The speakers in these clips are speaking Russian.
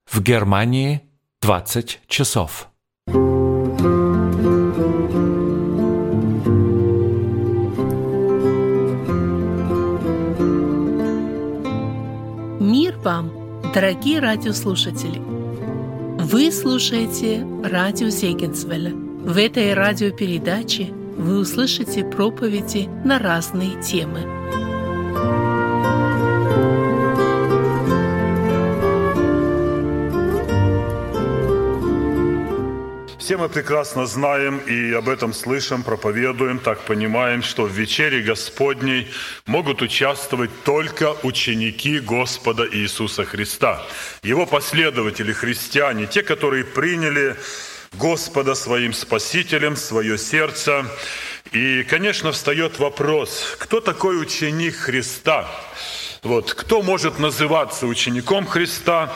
В Германии 20 часов. Мир вам, дорогие радиослушатели! Вы слушаете радио Зегенсвелля. В этой радиопередаче вы услышите проповеди на разные темы. Все мы прекрасно знаем и об этом слышим, проповедуем, так понимаем, что в вечере Господней могут участвовать только ученики Господа Иисуса Христа, Его последователи, христиане, те, которые приняли Господа своим Спасителем, в свое сердце. И, конечно, встает вопрос, кто такой ученик Христа? Кто может называться учеником Христа?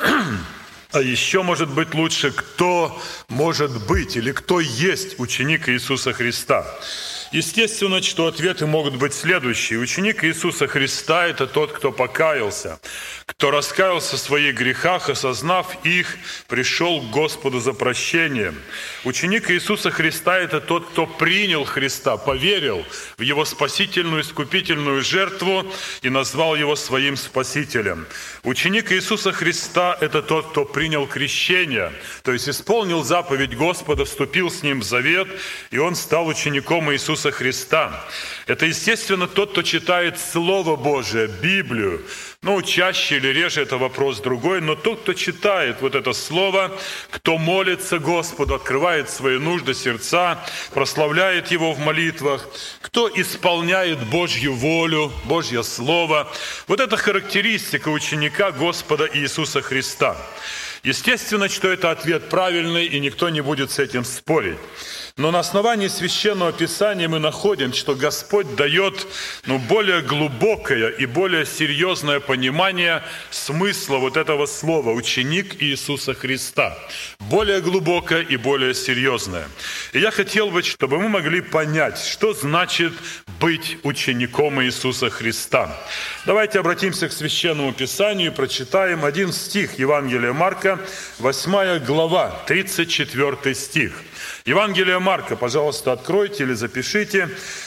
А еще, может быть, лучше, кто может быть или кто есть ученик Иисуса Христа? Естественно, что ответы могут быть следующие. Ученик Иисуса Христа – это тот, кто покаялся, кто раскаялся в своих грехах, осознав их, пришел к Господу за прощением. Ученик Иисуса Христа – это тот, кто принял Христа, поверил в Его спасительную, искупительную жертву и назвал Его своим Спасителем. Ученик Иисуса Христа – это тот, кто принял крещение, то есть исполнил заповедь Господа, вступил с Ним в завет, и он стал учеником Иисуса Христа. Это, естественно, тот, кто читает Слово Божие, Библию. Чаще или реже это вопрос другой, но тот, кто читает это Слово, кто молится Господу, открывает свои нужды, сердца, прославляет Его в молитвах, кто исполняет Божью волю, Божье Слово. Это характеристика ученика Господа Иисуса Христа. Естественно, что это ответ правильный, и никто не будет с этим спорить. Но на основании Священного Писания мы находим, что Господь дает более глубокое и более серьезное понимание смысла этого слова «ученик Иисуса Христа». Более глубокое и более серьезное. И я хотел бы, чтобы мы могли понять, что значит быть учеником Иисуса Христа. Давайте обратимся к Священному Писанию и прочитаем один стих Евангелия Марка, 8 глава, 34 стих. Евангелие Марка, пожалуйста, откройте или запишите.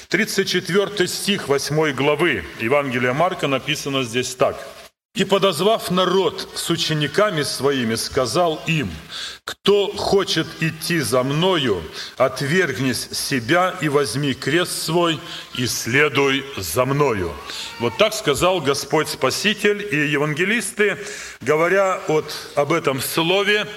34 стих 8 главы Евангелия Марка написано здесь так. «И, подозвав народ с учениками своими, сказал им: кто хочет идти за мною, отвергнись себя и возьми крест свой, и следуй за мною». Так сказал Господь Спаситель, и евангелисты, говоря об этом слове,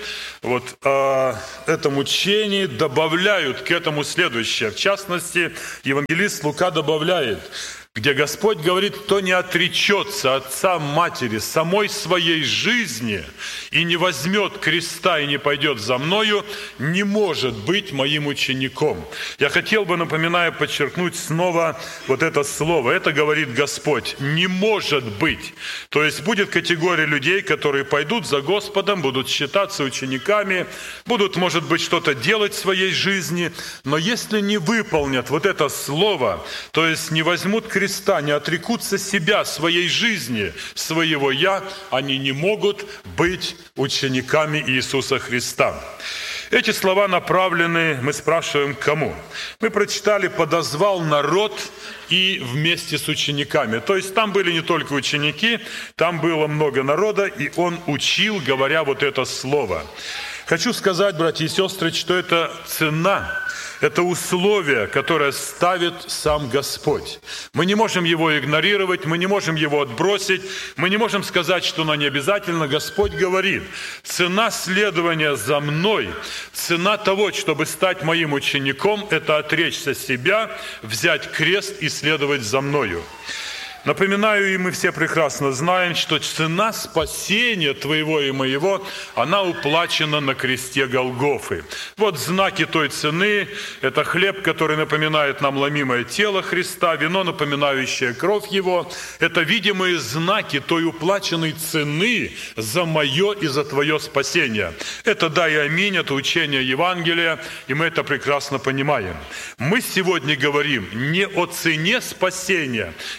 о этом учении, добавляют к этому следующее. В частности, евангелист Лука добавляет, где Господь говорит: кто не отречется отца, матери, самой своей жизни и не возьмет креста и не пойдет за мною, не может быть моим учеником. Я хотел бы, напоминая, подчеркнуть снова это слово. Это говорит Господь: не может быть. То есть будет категория людей, которые пойдут за Господом, будут считаться учениками, будут, может быть, что-то делать в своей жизни, но если не выполнят это слово, то есть не возьмут креста, не отрекутся себя, своей жизни, своего «я», они не могут быть учениками Иисуса Христа. Эти слова направлены, мы спрашиваем, кому? Мы прочитали: «подозвал народ и вместе с учениками». То есть там были не только ученики, там было много народа, и он учил, говоря это слово. Хочу сказать, братья и сестры, что это цена, это условие, которое ставит сам Господь. Мы не можем его игнорировать, мы не можем его отбросить, мы не можем сказать, что оно не обязательно. Господь говорит: цена следования за мной, цена того, чтобы стать моим учеником, это отречься себя, взять крест и следовать за мною. Напоминаю, и мы все прекрасно знаем, что цена спасения твоего и моего, она уплачена на кресте Голгофы. Знаки той цены – это хлеб, который напоминает нам ломимое тело Христа, вино, напоминающее кровь Его. Это видимые знаки той уплаченной цены за мое и за твое спасение. Это да и аминь, это учение Евангелия, и мы это прекрасно понимаем. Мы сегодня говорим не о цене спасения, не о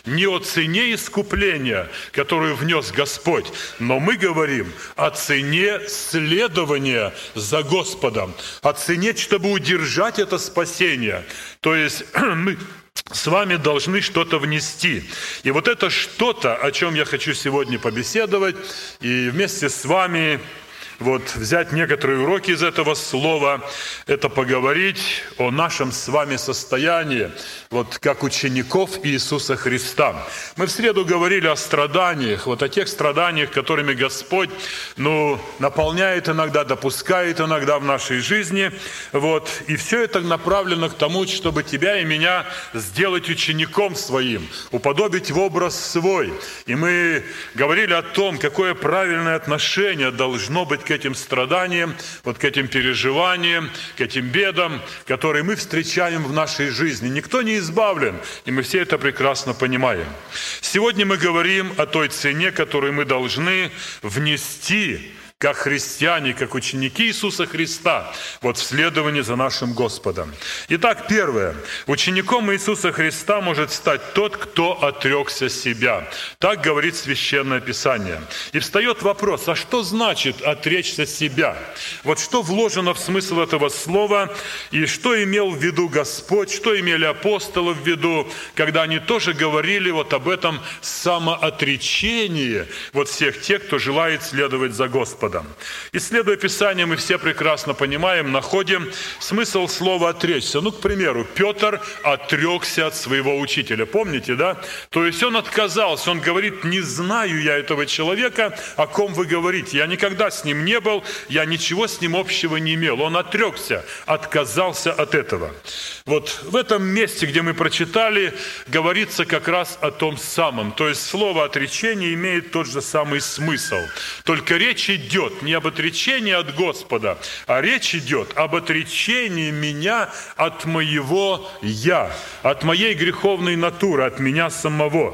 цене искупления, которую внес Господь, но мы говорим о цене следования за Господом, о цене, чтобы удержать это спасение. То есть мы с вами должны что-то внести. И вот это что-то, о чем я хочу сегодня побеседовать, и вместе с вами взять некоторые уроки из этого слова, это поговорить о нашем с вами состоянии, как учеников Иисуса Христа. Мы в среду говорили о страданиях, о тех страданиях, которыми Господь, наполняет иногда, допускает иногда в нашей жизни. И все это направлено к тому, чтобы тебя и меня сделать учеником своим, уподобить в образ свой. И мы говорили о том, какое правильное отношение должно быть к этим страданиям, к этим переживаниям, к этим бедам, которые мы встречаем в нашей жизни. Никто не избавлен, и мы все это прекрасно понимаем. Сегодня мы говорим о той цене, которую мы должны внести как христиане, как ученики Иисуса Христа, в следовании за нашим Господом. Итак, первое. Учеником Иисуса Христа может стать тот, кто отрекся себя. Так говорит Священное Писание. И встает вопрос, а что значит отречься себя? Что вложено в смысл этого слова, и что имел в виду Господь, что имели апостолы в виду, когда они тоже говорили об этом самоотречении всех тех, кто желает следовать за Господом. Исследуя Писание, мы все прекрасно понимаем, находим смысл слова «отречься». К примеру, Петр отрекся от своего учителя. Помните, да? То есть он отказался, он говорит: «Не знаю я этого человека, о ком вы говорите. Я никогда с ним не был, я ничего с ним общего не имел». Он отрекся, отказался от этого. В этом месте, где мы прочитали, говорится как раз о том самом. То есть слово «отречение» имеет тот же самый смысл. Только речь идет не об отречении от Господа, а речь идет об отречении меня от моего «я», от моей греховной натуры, от меня самого.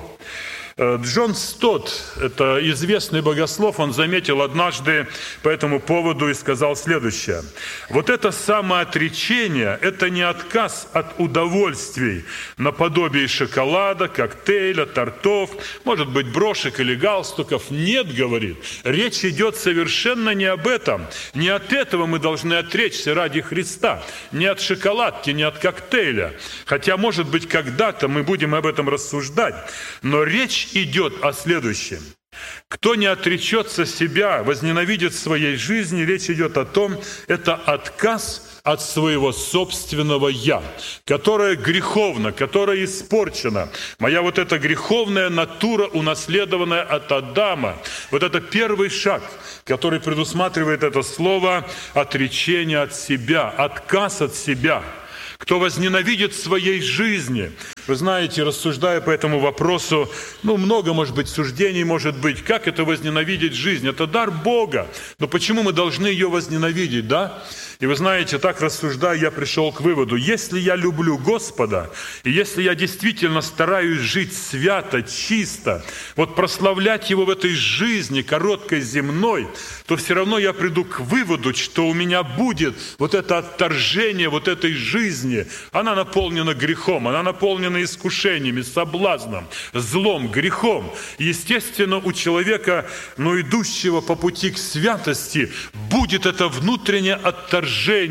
Джон Стотт, это известный богослов, он заметил однажды по этому поводу и сказал следующее. Это самоотречение, это не отказ от удовольствий наподобие шоколада, коктейля, тортов, может быть, брошек или галстуков. Нет, говорит, речь идет совершенно не об этом. Не от этого мы должны отречься ради Христа. Не от шоколадки, не от коктейля. Хотя, может быть, когда-то мы будем об этом рассуждать. Но речь идет о следующем. Кто не отречется себя, возненавидит своей жизни, речь идет о том, это отказ от своего собственного «я», которое греховно, которое испорчено. Моя эта греховная натура, унаследованная от Адама. Это первый шаг, который предусматривает это слово «отречение от себя», отказ от себя. Кто возненавидит своей жизни. Вы знаете, рассуждая по этому вопросу, много, может быть, суждений, может быть, как это возненавидеть жизнь? Это дар Бога. Но почему мы должны ее возненавидеть, да? И вы знаете, так рассуждая, я пришел к выводу, если я люблю Господа, и если я действительно стараюсь жить свято, чисто, прославлять Его в этой жизни, короткой земной, то все равно я приду к выводу, что у меня будет это отторжение этой жизни. Она наполнена грехом, она наполнена искушениями, соблазном, злом, грехом. Естественно, у человека, идущего по пути к святости, будет это внутреннее отторжение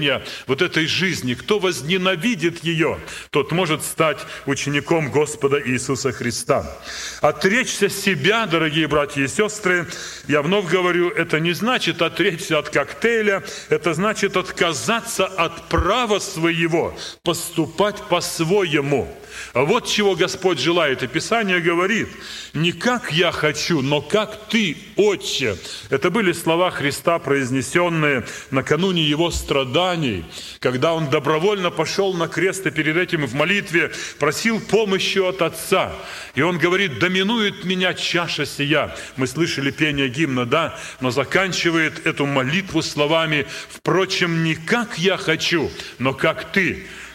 этой жизни. Кто возненавидит ее, тот может стать учеником Господа Иисуса Христа. Отречься себя, дорогие братья и сестры, я вновь говорю, это не значит отречься от коктейля, это значит отказаться от права своего поступать по-своему. Вот чего Господь желает. И Писание говорит: «Не как я хочу, но как Ты, Отче». Это были слова Христа, произнесенные накануне Его страданий, когда Он добровольно пошел на крест и перед этим в молитве просил помощи от Отца. И Он говорит: «Доминует меня чаша сия». Мы слышали пение гимна, да? Но заканчивает эту молитву словами: «Впрочем, не как я хочу, но как Ты».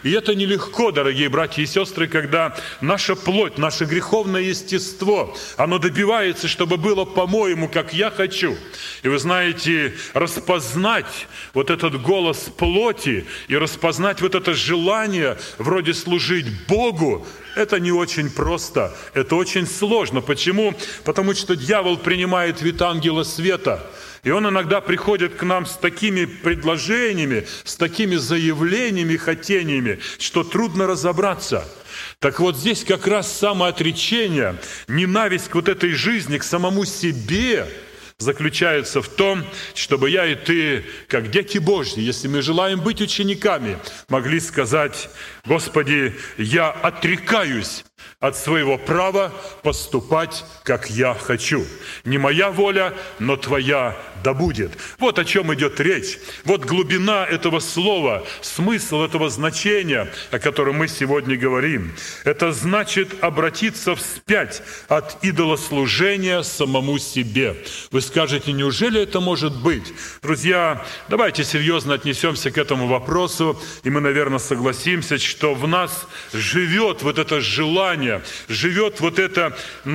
И это нелегко, дорогие братья и сестры, когда наша плоть, наше греховное естество, оно добивается, чтобы было по-моему, как я хочу. И вы знаете, распознать вот этот голос плоти и распознать вот это желание вроде служить Богу, это не очень просто, это очень сложно. Почему? Потому что дьявол принимает вид ангела света. И он иногда приходит к нам с такими предложениями, с такими заявлениями, хотениями, что трудно разобраться. Так вот здесь как раз самоотречение, ненависть к вот этой жизни, к самому себе заключается в том, чтобы я и ты, как дети Божьи, если мы желаем быть учениками, могли сказать: «Господи, я отрекаюсь от своего права поступать, как я хочу. Не моя воля, но Твоя да будет». Вот о чем идет речь. Вот глубина этого слова, смысл этого значения, о котором мы сегодня говорим. Это значит обратиться вспять от идолослужения самому себе. Вы скажете, неужели это может быть? Друзья, давайте серьезно отнесемся к этому вопросу, и мы, наверное, согласимся, что в нас живет вот это желание, живет вот это,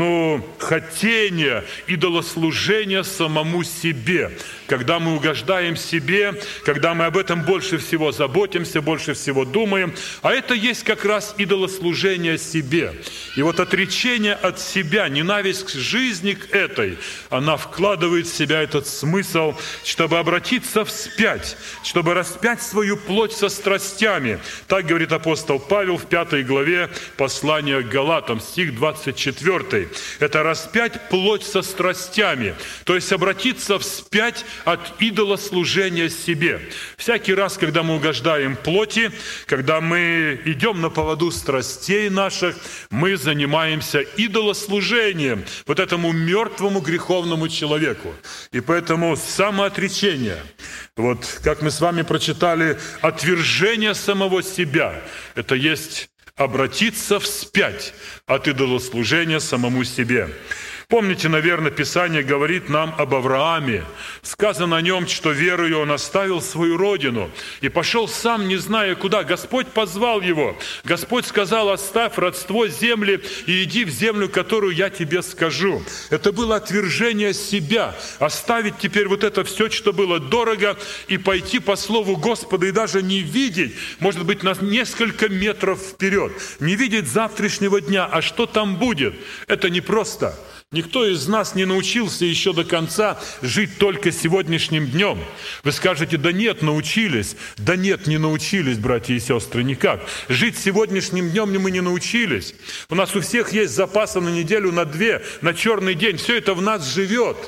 хотение идолослужения самому себе. Когда мы угождаем себе, когда мы об этом больше всего заботимся, больше всего думаем, а это есть как раз идолослужение себе. И вот отречение от себя, ненависть к жизни к этой, она вкладывает в себя этот смысл, чтобы обратиться вспять, чтобы распять свою плоть со страстями. Так говорит апостол Павел в 5 главе послания к Галатам, стих 24. Это распять плоть со страстями, то есть обратиться вспять от идолослужения себе. Всякий раз, когда мы угождаем плоти, когда мы идем на поводу страстей наших, мы занимаемся идолослужением вот этому мертвому греховному человеку. И поэтому самоотречение, вот как мы с вами прочитали, отвержение самого себя, это есть обратиться вспять от идолослужения самому себе. Помните, наверное, Писание говорит нам об Аврааме. Сказано о нем, что верою он оставил свою родину и пошел сам, не зная куда. Господь позвал его. Господь сказал: оставь родство земли и иди в землю, которую я тебе скажу. Это было отвержение себя. Оставить теперь вот это все, что было дорого, и пойти по слову Господа, и даже не видеть, может быть, на несколько метров вперед. Не видеть завтрашнего дня, а что там будет. Это непросто. Никто из нас не научился еще до конца жить только сегодняшним днем. Вы скажете: да нет, научились. Да нет, не научились, братья и сестры, никак. Жить сегодняшним днем мы не научились. У нас у всех есть запасы на неделю, на 2, на черный день. Все это в нас живет.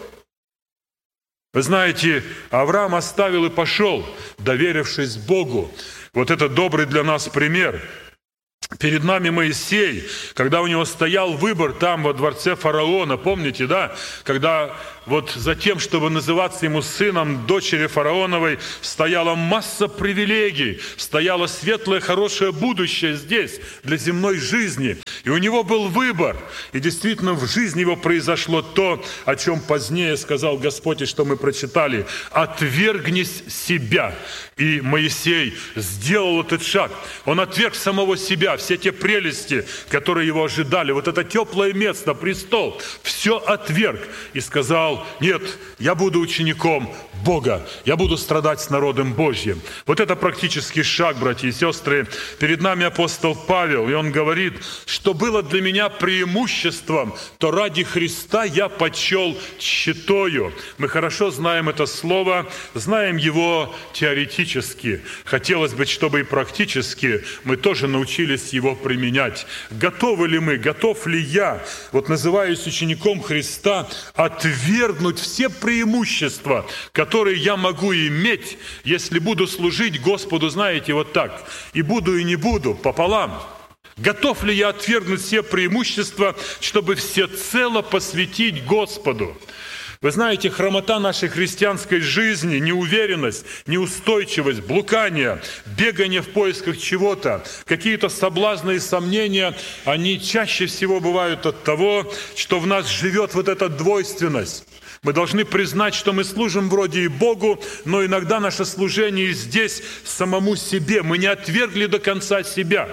Вы знаете, Авраам оставил и пошел, доверившись Богу. Вот это добрый для нас пример. Перед нами Моисей, когда у него стоял выбор там во дворце фараона, помните, да? Когда вот за тем, чтобы называться ему сыном дочери фараоновой, стояла масса привилегий, стояло светлое, хорошее будущее здесь, для земной жизни. И у него был выбор. И действительно в жизни его произошло то, о чем позднее сказал Господь, и что мы прочитали: «Отвергнись себя». И Моисей сделал этот шаг. Он отверг самого себя, все те прелести, которые его ожидали, вот это теплое место, престол, все отверг и сказал: нет, я буду учеником Бога, я буду страдать с народом Божьим. Вот это практический шаг, братья и сестры. Перед нами апостол Павел, и он говорит, что было для меня преимуществом, то ради Христа я почел тщетою. Мы хорошо знаем это слово, знаем его теоретически. Хотелось бы, чтобы и практически мы тоже научились его применять. Готовы ли мы, готов ли я, вот называясь учеником Христа, отвергнуть все преимущества, которые я могу иметь, если буду служить Господу, знаете, вот так, и буду, и не буду, пополам. Готов ли я отвергнуть все преимущества, чтобы всецело посвятить Господу? Вы знаете, хромота нашей христианской жизни, неуверенность, неустойчивость, блукание, бегание в поисках чего-то, какие-то соблазны и сомнения, они чаще всего бывают от того, что в нас живет вот эта двойственность. Мы должны признать, что мы служим вроде и Богу, но иногда наше служение здесь самому себе. Мы не отвергли до конца себя.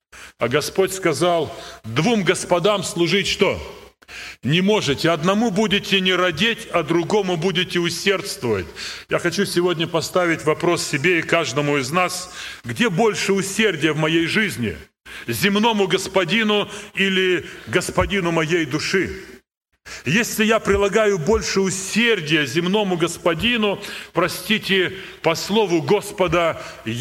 А Господь сказал: двум господам служить что? Не можете. Одному будете не родить, а другому будете усердствовать. Я хочу сегодня поставить вопрос себе и каждому из нас: где больше усердия в моей жизни? Земному господину или господину моей души? Если я прилагаю больше усердия земному господину, простите, по слову Господа,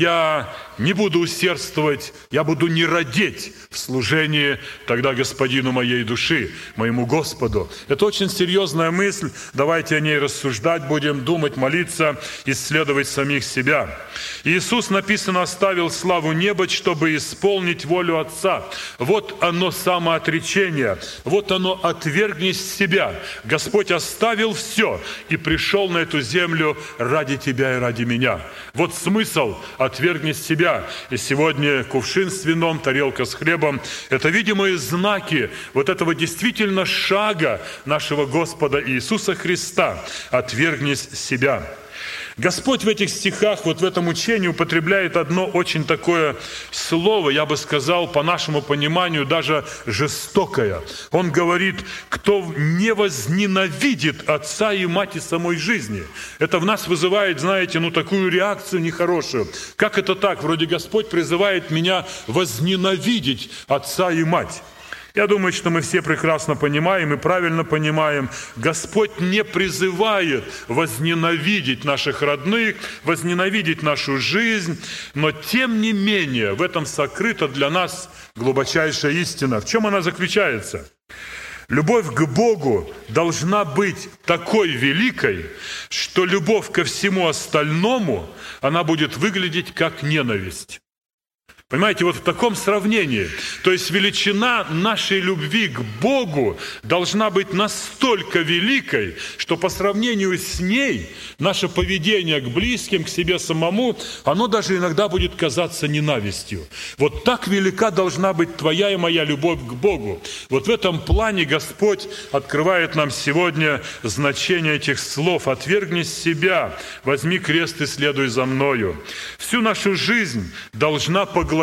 я не буду усердствовать, я буду не родить в служении тогда господину моей души, моему Господу. Это очень серьезная мысль, давайте о ней рассуждать будем, думать, молиться, исследовать самих себя. Иисус, написано, оставил славу неба, чтобы исполнить волю Отца. Вот оно самоотречение, вот оно отвергнись себя. Господь оставил все и пришел на эту землю ради тебя и ради меня. Вот смысл отвергнись себя. И сегодня кувшин с вином, тарелка с хлебом – это видимые знаки вот этого действительно шага нашего Господа Иисуса Христа. Отвергнись себя. Господь в этих стихах, вот в этом учении употребляет одно очень такое слово, я бы сказал, по нашему пониманию, даже жестокое. Он говорит: кто не возненавидит отца и мать из самой жизни. Это в нас вызывает, знаете, такую реакцию нехорошую. Как это так? Вроде Господь призывает меня возненавидеть отца и мать. Я думаю, что мы все прекрасно понимаем и правильно понимаем, Господь не призывает возненавидеть наших родных, возненавидеть нашу жизнь, но тем не менее в этом сокрыта для нас глубочайшая истина. В чем она заключается? Любовь к Богу должна быть такой великой, что любовь ко всему остальному, она будет выглядеть как ненависть. Понимаете, вот в таком сравнении, то есть величина нашей любви к Богу должна быть настолько великой, что по сравнению с ней наше поведение к близким, к себе самому, оно даже иногда будет казаться ненавистью. Вот так велика должна быть твоя и моя любовь к Богу. Вот в этом плане Господь открывает нам сегодня значение этих слов: «Отвергнись себя, возьми крест и следуй за мною». Всю нашу жизнь должна поглотить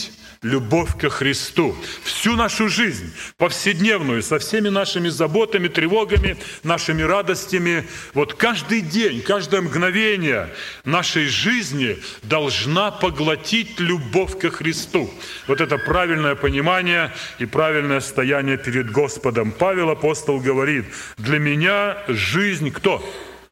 любовь ко Христу. Всю нашу жизнь, повседневную, со всеми нашими заботами, тревогами, нашими радостями. Вот каждый день, каждое мгновение нашей жизни должна поглотить любовь ко Христу. Вот это правильное понимание и правильное стояние перед Господом. Павел, апостол, говорит: для меня жизнь кто?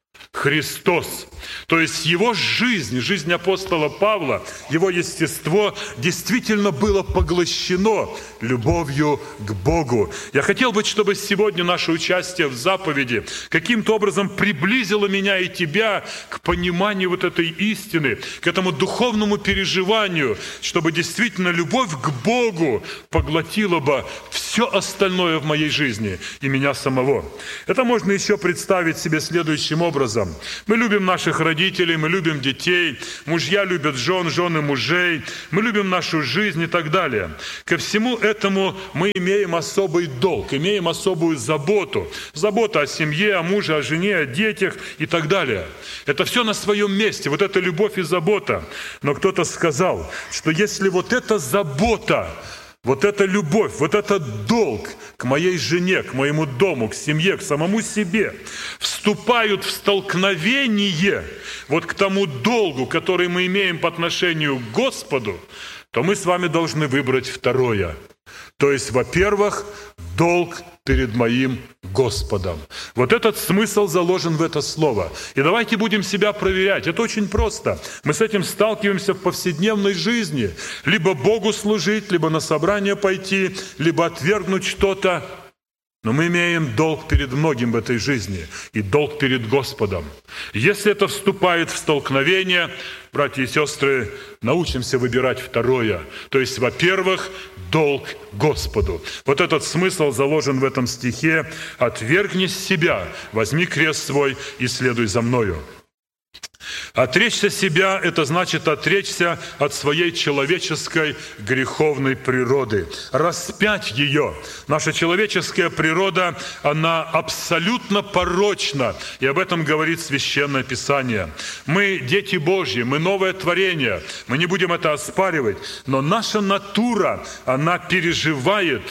Христос. То есть его жизнь, жизнь апостола Павла, его естество действительно было поглощено любовью к Богу. Я хотел бы, чтобы сегодня наше участие в заповеди каким-то образом приблизило меня и тебя к пониманию вот этой истины, к этому духовному переживанию, чтобы действительно любовь к Богу поглотила бы все остальное в моей жизни и меня самого. Это можно еще представить себе следующим образом. Мы любим наших родителей, мы любим детей, мужья любят жен, жены мужей, мы любим нашу жизнь и так далее. Ко всему этому мы имеем особый долг, имеем особую заботу. Забота о семье, о муже, о жене, о детях и так далее. Это все на своем месте, вот эта любовь и забота. Но кто-то сказал, что если вот эта забота, вот эта любовь, вот этот долг к моей жене, к моему дому, к семье, к самому себе вступают в столкновение вот к тому долгу, который мы имеем по отношению к Господу, то мы с вами должны выбрать второе. То есть, во-первых, долг перед моим Господом. Вот этот смысл заложен в это слово. И давайте будем себя проверять. Это очень просто. Мы с этим сталкиваемся в повседневной жизни. Либо Богу служить, либо на собрание пойти, либо отвергнуть что-то. Но мы имеем долг перед многим в этой жизни и долг перед Господом. Если это вступает в столкновение, братья и сестры, научимся выбирать второе. То есть, во-первых, долг Господу. Вот этот смысл заложен в этом стихе: «Отвергнись себя, возьми крест свой и следуй за мною». Отречься себя – это значит отречься от своей человеческой греховной природы, распять ее. Наша человеческая природа, она абсолютно порочна, и об этом говорит Священное Писание. Мы дети Божьи, мы новое творение, мы не будем это оспаривать, но наша натура, она переживает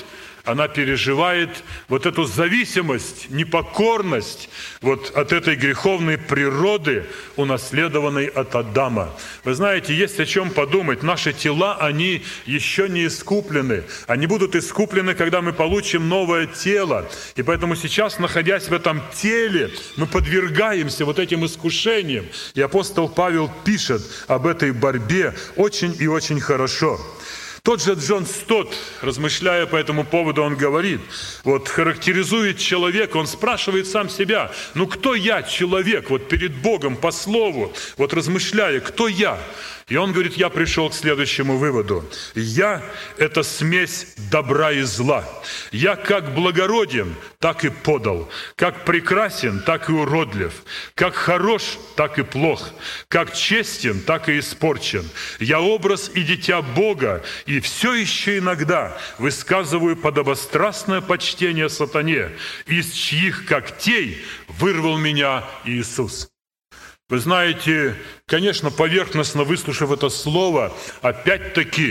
вот эту зависимость, непокорность вот от этой греховной природы, унаследованной от Адама. Вы знаете, есть о чем подумать. Наши тела, они еще не искуплены. Они будут искуплены, когда мы получим новое тело. И поэтому сейчас, находясь в этом теле, мы подвергаемся вот этим искушениям. И апостол Павел пишет об этой борьбе очень и очень хорошо. Тот же Джон Стотт, размышляя по этому поводу, он говорит, вот характеризует человека, он спрашивает сам себя, ну кто я, человек, вот перед Богом, по слову, вот размышляя, кто я? И он говорит, я пришел к следующему выводу. Я – это смесь добра и зла. Я как благороден, так и подал. Как прекрасен, так и уродлив. Как хорош, так и плох. Как честен, так и испорчен. Я образ и дитя Бога, и все еще иногда высказываю подобострастное почтение сатане, из чьих когтей вырвал меня Иисус. Вы знаете, конечно, поверхностно выслушав это слово, опять-таки,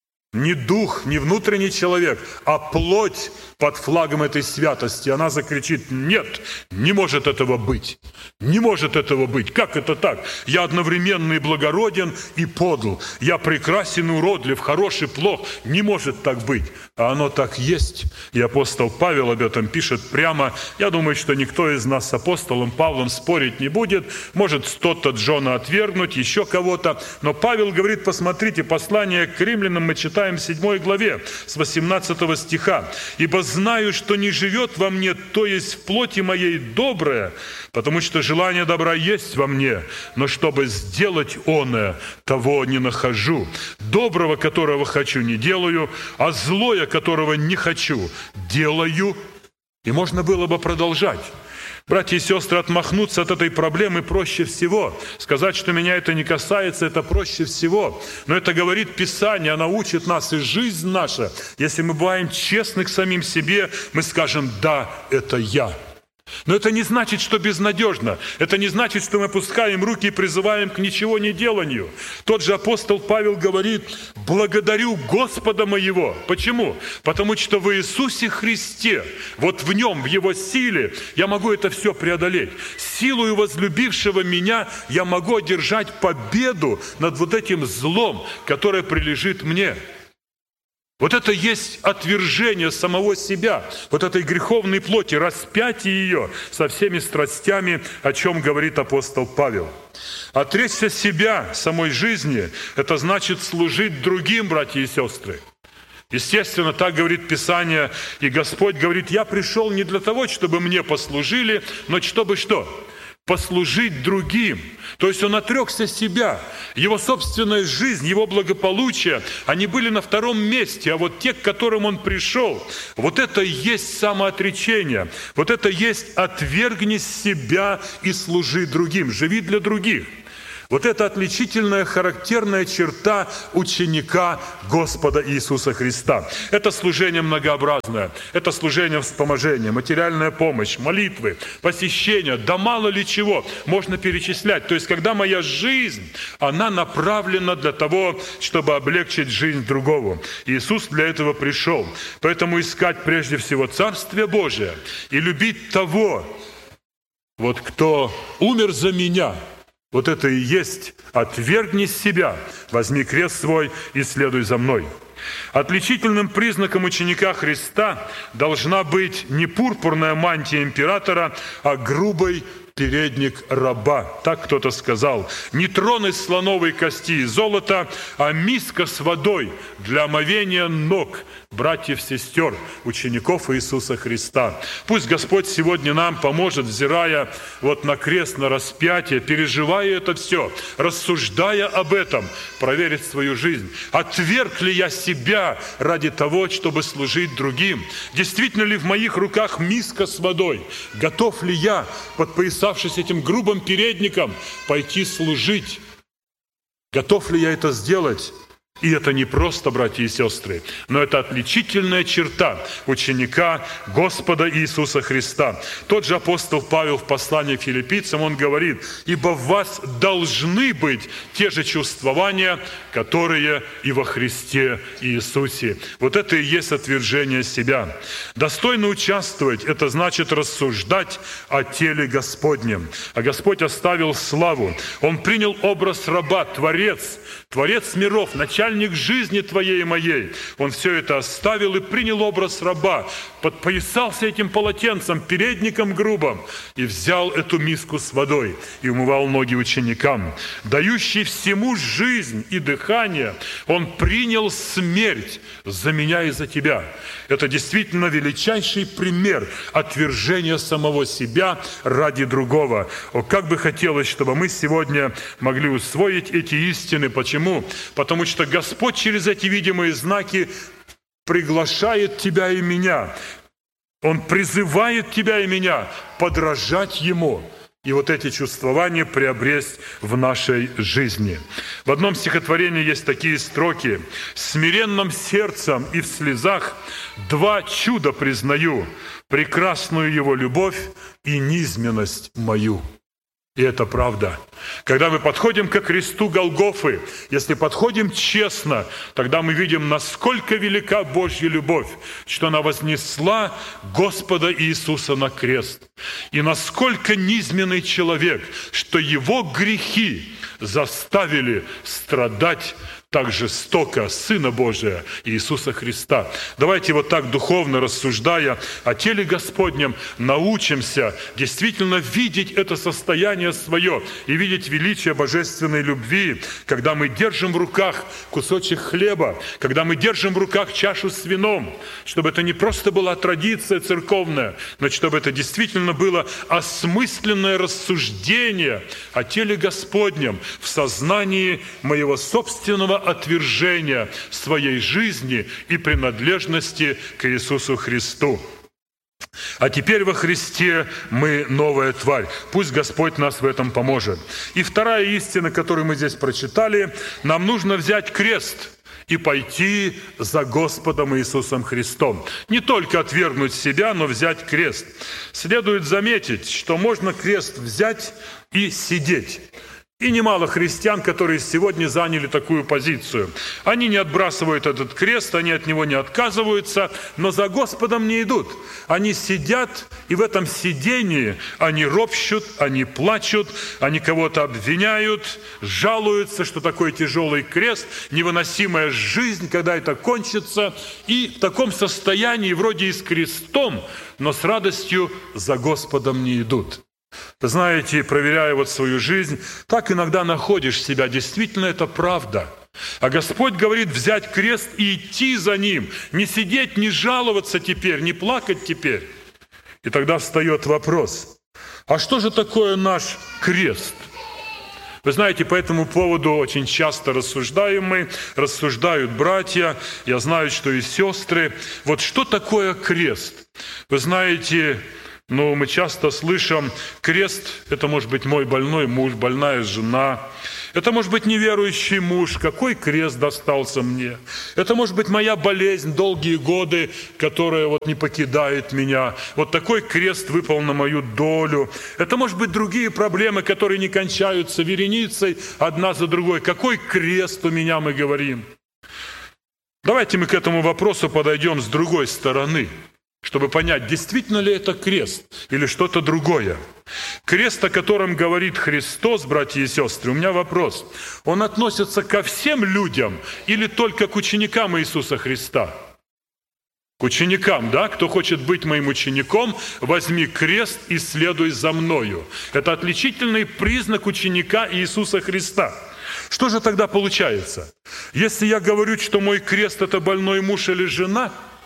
не дух, не внутренний человек, а плоть под флагом этой святости, она закричит, нет, не может этого быть, не может этого быть. Как это так? Я одновременно и благороден, и подл. Я прекрасен и уродлив, хорош и плох. Не может так быть. А оно так есть. И апостол Павел об этом пишет прямо. Я думаю, что никто из нас с апостолом Павлом спорить не будет. Может, кто-то Джона отвергнуть, еще кого-то. Но Павел говорит, посмотрите, послание к римлянам мы читаем в 7 главе, с 18 стиха. «Ибо знаю, что не живет во мне, то есть в плоти моей доброе, потому что желание добра есть во мне, но чтобы сделать оное, того не нахожу. Доброго, которого хочу, не делаю, а злое, которого не хочу, делаю». И можно было бы продолжать. Братья и сестры, отмахнуться от этой проблемы проще всего. Сказать, что меня это не касается, это проще всего. Но это говорит Писание, оно учит нас, и жизнь наша. Если мы бываем честны к самим себе, мы скажем, да, это я. Но это не значит, что безнадежно. Это не значит, что мы опускаем руки и призываем к ничего не деланию. Тот же апостол Павел говорит, благодарю Господа моего. Почему? Потому что в Иисусе Христе, вот в Нем, в Его силе, я могу это все преодолеть. Силою возлюбившего меня я могу одержать победу над вот этим злом, которое прилежит мне. Вот это есть отвержение самого себя, вот этой греховной плоти, распятие ее со всеми страстями, о чем говорит апостол Павел. Отречься себя, самой жизни, это значит служить другим, братья и сестры. Естественно, так говорит Писание, и Господь говорит, я пришел не для того, чтобы мне послужили, но чтобы что? Послужить другим. То есть он отрекся себя. Его собственная жизнь, его благополучие, они были на втором месте. А вот те, к которым он пришел, вот это и есть самоотречение. Вот это есть отвергни себя и служи другим. Живи для других. Вот это отличительная, характерная черта ученика Господа Иисуса Христа. Это служение многообразное, это служение вспоможения, материальная помощь, молитвы, посещения, да мало ли чего можно перечислять. То есть, когда моя жизнь, она направлена для того, чтобы облегчить жизнь другого. Иисус для этого пришел. Поэтому искать прежде всего Царствие Божие и любить того, вот кто умер за меня. Вот это и есть «отвергни себя, возьми крест свой и следуй за мной». Отличительным признаком ученика Христа должна быть не пурпурная мантия императора, а грубый передник раба. Так кто-то сказал. Не трон из слоновой кости и золота, а миска с водой для омовения ног братьев, сестер, учеников Иисуса Христа. Пусть Господь сегодня нам поможет, взирая вот на крест, на распятие, переживая это все, рассуждая об этом, проверить свою жизнь. Отверг ли я себя ради того, чтобы служить другим? Действительно ли в моих руках миска с водой? Готов ли я, подпоясавшись этим грубым передником, пойти служить? Готов ли я это сделать? И это не просто, братья и сестры, но это отличительная черта ученика Господа Иисуса Христа. Тот же апостол Павел в послании к филиппийцам, он говорит: «Ибо в вас должны быть те же чувствования, которые и во Христе Иисусе». Вот это и есть отвержение себя. Достойно участвовать – это значит рассуждать о теле Господнем. А Господь оставил славу. Он принял образ раба, Творец миров, начальник жизни твоей и моей. Он все это оставил и принял образ раба, подпоясался этим полотенцем, передником грубым, и взял эту миску с водой и умывал ноги ученикам. Дающий всему жизнь и дыхание, Он принял смерть за меня и за тебя. Это действительно величайший пример отвержения самого себя ради другого. О, как бы хотелось, чтобы мы сегодня могли усвоить эти истины. Почему? Потому что Господь через эти видимые знаки приглашает тебя и меня. Он призывает тебя и меня подражать Ему. И вот эти чувствования приобрести в нашей жизни. В одном стихотворении есть такие строки: «Смиренным сердцем и в слезах два чуда признаю: прекрасную Его любовь и низменность мою». И это правда. Когда мы подходим ко кресту Голгофы, если подходим честно, тогда мы видим, насколько велика Божья любовь, что она вознесла Господа Иисуса на крест. И насколько низменный человек, что его грехи заставили страдать так жестоко Сына Божия Иисуса Христа. Давайте вот так духовно рассуждая о теле Господнем, научимся действительно видеть это состояние свое и видеть величие божественной любви, когда мы держим в руках кусочек хлеба, когда мы держим в руках чашу с вином, чтобы это не просто была традиция церковная, но чтобы это действительно было осмысленное рассуждение о теле Господнем в сознании моего собственного отвержения своей жизни и принадлежности к Иисусу Христу. А теперь во Христе мы новая тварь. Пусть Господь нас в этом поможет. И вторая истина, которую мы здесь прочитали: нам нужно взять крест и пойти за Господом Иисусом Христом. Не только отвергнуть себя, но взять крест. Следует заметить, что можно крест взять и сидеть. И немало христиан, которые сегодня заняли такую позицию. Они не отбрасывают этот крест, они от него не отказываются, но за Господом не идут. Они сидят, и в этом сидении они ропщут, они плачут, они кого-то обвиняют, жалуются, что такой тяжелый крест, невыносимая жизнь, когда это кончится. И в таком состоянии вроде и с крестом, но с радостью за Господом не идут. Вы знаете, проверяя вот свою жизнь, так иногда находишь себя. Действительно, это правда. А Господь говорит взять крест и идти за Ним. Не сидеть, не жаловаться теперь, не плакать теперь. И тогда встает вопрос: а что же такое наш крест? Вы знаете, по этому поводу очень часто рассуждают братья, я знаю, что и сестры. Вот что такое крест? Вы знаете, мы часто слышим: крест – это может быть мой больной муж, больная жена. Это может быть неверующий муж, какой крест достался мне. Это может быть моя болезнь долгие годы, которая не покидает меня. Вот такой крест выпал на мою долю. Это может быть другие проблемы, которые не кончаются вереницей одна за другой. Какой крест у меня, мы говорим. Давайте мы к этому вопросу подойдем с другой стороны, чтобы понять, действительно ли это крест или что-то другое. Крест, о котором говорит Христос, братья и сестры, у меня вопрос: он относится ко всем людям или только к ученикам Иисуса Христа? К ученикам, да? Кто хочет быть моим учеником, возьми крест и следуй за мною. Это отличительный признак ученика Иисуса Христа. Что же тогда получается? Если я говорю, что мой крест – это больной муж или жена –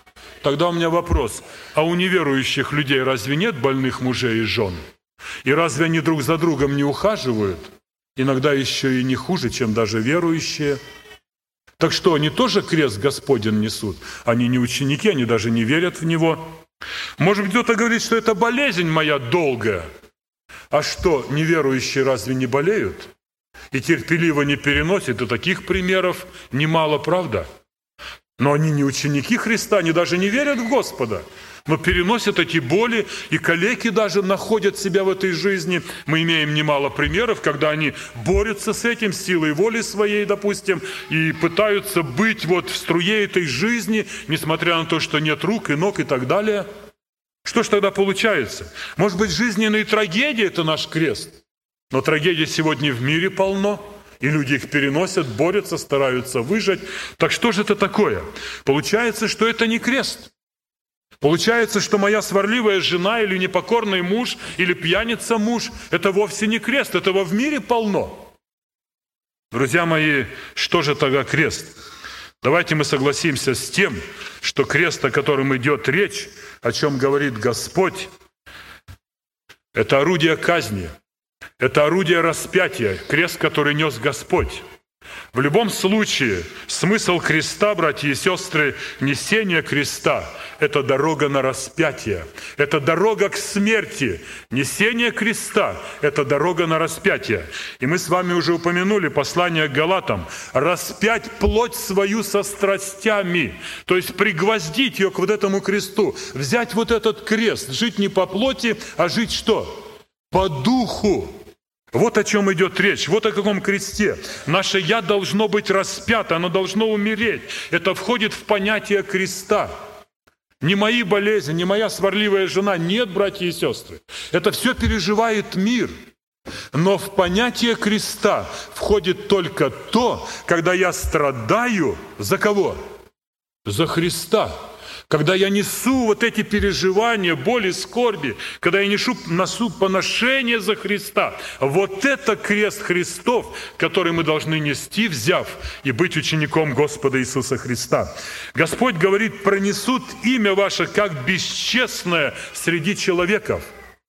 Тогда у меня вопрос, а у неверующих людей разве нет больных мужей и жен? И разве они друг за другом не ухаживают? Иногда еще и не хуже, чем даже верующие. Так что, они тоже крест Господень несут? Они не ученики, они даже не верят в Него. Может быть, кто-то говорит, что это болезнь моя долгая. А что, неверующие разве не болеют? И терпеливо не переносят, и таких примеров немало, правда? Но они не ученики Христа, они даже не верят в Господа, но переносят эти боли, и калеки даже находят себя в этой жизни. Мы имеем немало примеров, когда они борются с этим силой воли своей, допустим, и пытаются быть вот в струе этой жизни, несмотря на то, что нет рук и ног и так далее. Что ж тогда получается? Может быть, жизненные трагедии – это наш крест? Но трагедий сегодня в мире полно, и люди их переносят, борются, стараются выжить. Так что же это такое? Получается, что это не крест. Получается, что моя сварливая жена или непокорный муж, или пьяница муж – это вовсе не крест, этого в мире полно. Друзья мои, что же тогда крест? Давайте мы согласимся с тем, что крест, о котором идет речь, о чем говорит Господь, это орудие казни, это орудие распятия, крест, который нес Господь. В любом случае, смысл креста, братья и сестры, несение креста – это дорога на распятие, это дорога к смерти. Несение креста – это дорога на распятие. И мы с вами уже упомянули послание к Галатам. «Распять плоть свою со страстями», то есть пригвоздить ее к вот этому кресту, взять вот этот крест, жить не по плоти, а жить что? По духу. Вот о чем идет речь, вот о каком кресте. Наше «я» должно быть распято, оно должно умереть. Это входит в понятие креста. Не мои болезни, не моя сварливая жена. Нет, братья и сестры. Это все переживает мир. Но в понятие креста входит только то, когда я страдаю за кого? За Христа. Когда я несу вот эти переживания, боли, скорби, когда я несу поношение за Христа, вот это крест Христов, который мы должны нести, взяв и быть учеником Господа Иисуса Христа. Господь говорит: пронесут имя ваше как бесчестное среди человеков.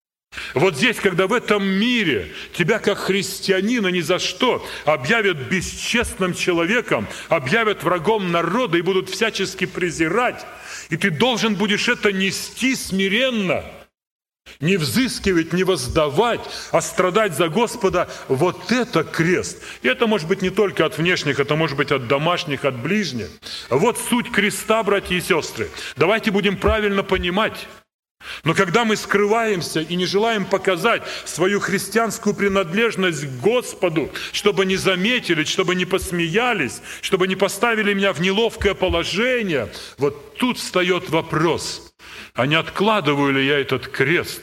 Вот здесь, когда в этом мире тебя как христианина ни за что объявят бесчестным человеком, объявят врагом народа и будут всячески презирать, и ты должен будешь это нести смиренно, не взыскивать, не воздавать, а страдать за Господа. Вот это крест. И это может быть не только от внешних, это может быть от домашних, от ближних. Вот суть креста, братья и сестры. Давайте будем правильно понимать. Но когда мы скрываемся и не желаем показать свою христианскую принадлежность к Господу, чтобы не заметили, чтобы не посмеялись, чтобы не поставили меня в неловкое положение, вот тут встает вопрос, а не откладываю ли я этот крест?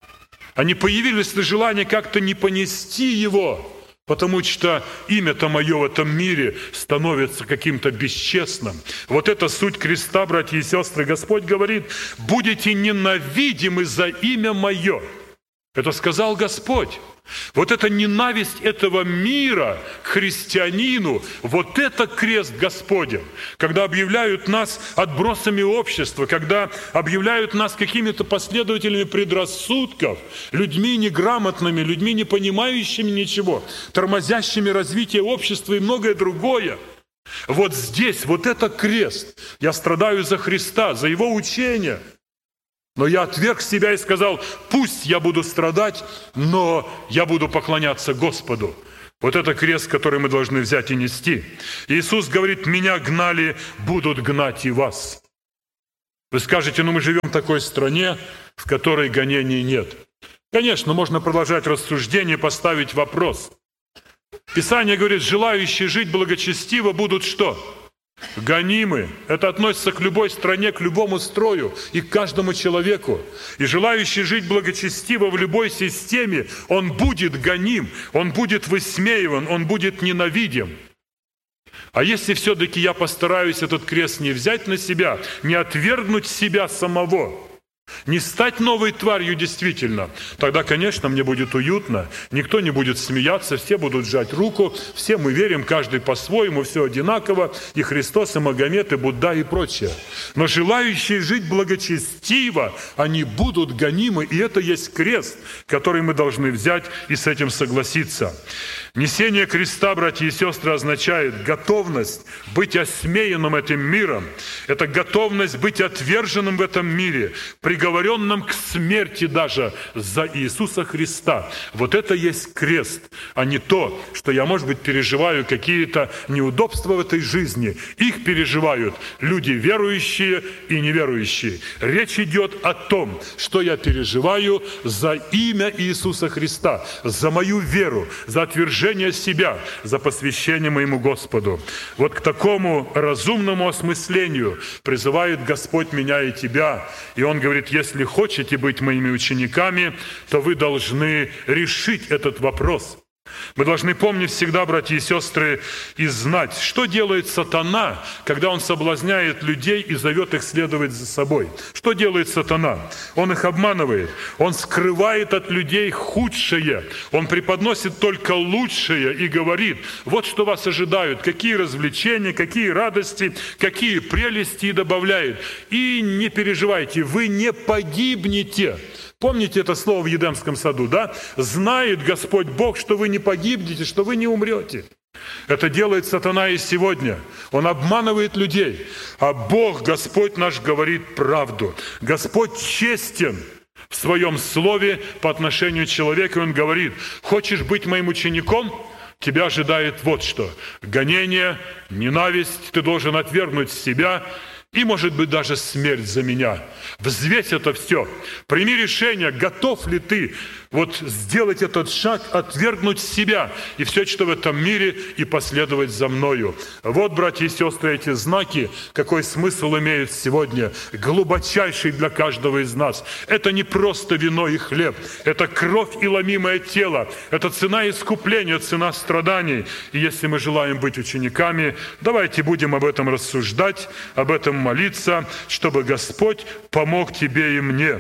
А не появилось ли желание как-то не понести его? Потому что имя-то мое в этом мире становится каким-то бесчестным. Вот это суть креста, братья и сестры. Господь говорит: будете ненавидимы за имя мое. Это сказал Господь. Вот эта ненависть этого мира к христианину, вот это крест Господень. Когда объявляют нас отбросами общества, когда объявляют нас какими-то последователями предрассудков, людьми неграмотными, людьми, не понимающими ничего, тормозящими развитие общества и многое другое. Вот здесь, вот это крест. Я страдаю за Христа, за Его учение. Но я отверг себя и сказал: пусть я буду страдать, но я буду поклоняться Господу. Вот это крест, который мы должны взять и нести. Иисус говорит: меня гнали, будут гнать и вас. Вы скажете: ну мы живем в такой стране, в которой гонений нет. Конечно, можно продолжать рассуждение, поставить вопрос. Писание говорит: желающие жить благочестиво будут что? Гонимы. Это относится к любой стране, к любому строю и к каждому человеку. И желающий жить благочестиво в любой системе, он будет гоним, он будет высмеиван, он будет ненавидим. А если все-таки я постараюсь этот крест не взять на себя, не отвергнуть себя самого, Не стать новой тварью действительно. Тогда, конечно, мне будет уютно, никто не будет смеяться, все будут сжать руку, все мы верим, каждый по-своему, все одинаково, и Христос, и Магомед, и Будда, и прочее. Но желающие жить благочестиво, они будут гонимы, и это есть крест, который мы должны взять и с этим согласиться. Несение креста, братья и сестры, означает готовность быть осмеянным этим миром. Это готовность быть отверженным в этом мире, приговоренным к смерти даже за Иисуса Христа. Вот это есть крест, а не то, что я, может быть, переживаю какие-то неудобства в этой жизни. Их переживают люди верующие и неверующие. Речь идет о том, что я переживаю за имя Иисуса Христа, за мою веру, за отвержение себя, за посвящение моему Господу. Вот к такому разумному осмыслению призывает Господь меня и тебя. И Он говорит, если хотите быть моими учениками, то вы должны решить этот вопрос. Мы должны помнить всегда, братья и сестры, и знать, что делает сатана, когда он соблазняет людей и зовет их следовать за собой. Что делает сатана? Он их обманывает, он скрывает от людей худшее, он преподносит только лучшее и говорит, вот что вас ожидают, какие развлечения, какие радости, какие прелести, и добавляет. И не переживайте, вы не погибнете. Помните это слово в Едемском саду, да? «Знает Господь Бог, что вы не погибнете, что вы не умрете». Это делает сатана и сегодня. Он обманывает людей. А Бог, Господь наш, говорит правду. Господь честен в своем слове по отношению к человеку. Он говорит, хочешь быть моим учеником? Тебя ожидает вот что. Гонение, ненависть, ты должен отвергнуть себя, и, может быть, даже смерть за меня. Взвесь это все. Прими решение, готов ли ты вот сделать этот шаг, отвергнуть себя и все, что в этом мире, и последовать за мною. Вот, братья и сестры, эти знаки, какой смысл имеют сегодня, глубочайший для каждого из нас. Это не просто вино и хлеб, это кровь и ломимое тело, это цена искупления, цена страданий. И если мы желаем быть учениками, давайте будем об этом рассуждать, об этом молиться, чтобы Господь помог тебе и мне.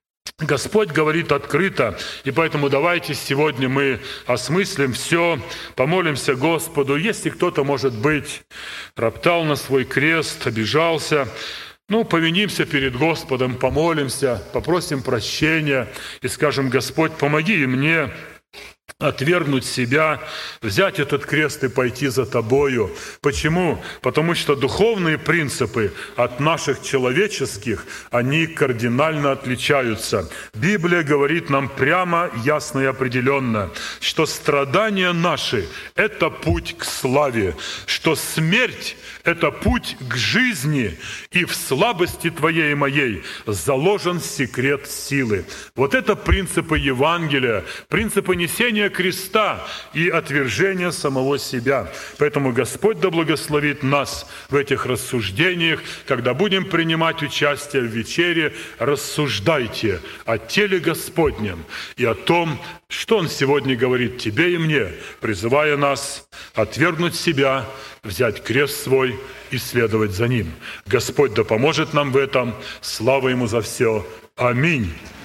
Господь говорит открыто, и поэтому давайте сегодня мы осмыслим все, помолимся Господу. Если кто-то, может быть, роптал на свой крест, обижался, повинимся перед Господом, помолимся, попросим прощения и скажем, Господь, помоги и мне отвергнуть себя, взять этот крест и пойти за Тобою. Почему? Потому что духовные принципы от наших человеческих, они кардинально отличаются. Библия говорит нам прямо, ясно и определенно, что страдания наши – это путь к славе, что смерть – это путь к жизни, и в слабости твоей и моей заложен секрет силы. Вот это принципы Евангелия, принципы несения креста и отвержения самого себя. Поэтому Господь да благословит нас в этих рассуждениях. Когда будем принимать участие в вечере, рассуждайте о теле Господнем и о том, что Он сегодня говорит тебе и мне, призывая нас отвергнуть себя, взять крест свой и следовать за Ним. Господь да поможет нам в этом. Слава Ему за все. Аминь.